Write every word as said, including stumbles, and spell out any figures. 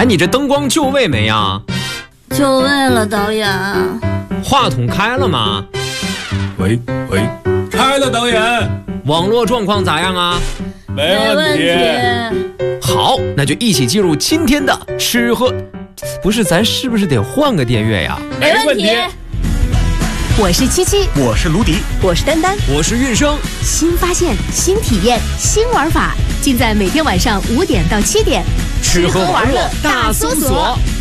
哎，你这灯光就位没呀？ 就位了，导演。 话筒开了吗？ 喂喂，开了，导演。 网络状况咋样啊？ 没问题。 好，那就一起进入今天的吃喝。不是，咱是不是得换个电乐呀？ 没问题。 我是七七， 我是卢迪， 我是丹丹， 我是韵生。 新发现，新体验，新玩法，尽在每天晚上五点到七点， 吃喝玩乐大搜索。